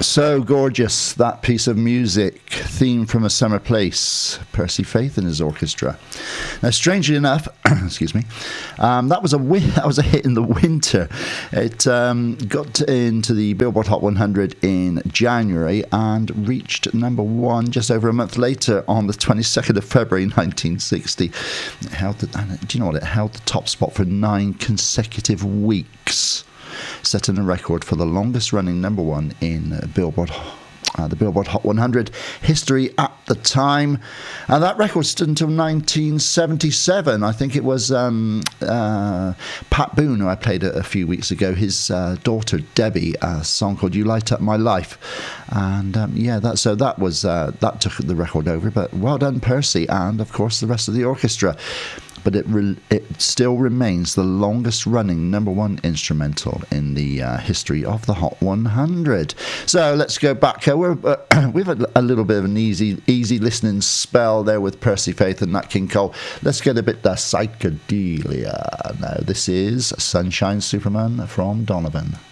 So gorgeous, that piece of music, theme from A Summer Place, Percy Faith and his orchestra. Now, strangely enough, excuse me, that was a hit in the winter. It got into the Billboard Hot 100 in January and reached number one just over a month later on the 22nd of February 1960. Do you know what? It held the top spot for 9 consecutive weeks, setting a record for the longest running number one in the Billboard Hot 100 history at the time. And that record stood until 1977. I think it was Pat Boone, who I played a few weeks ago, his daughter Debbie, a song called You Light Up My Life. And that took the record over. But well done, Percy, and of course the rest of the orchestra. But it still remains the longest running number one instrumental in the history of the Hot 100. So let's go back. We've had a little bit of an easy listening spell there with Percy Faith and Nat King Cole. Let's get a bit of psychedelia. Now, this is Sunshine Superman from Donovan.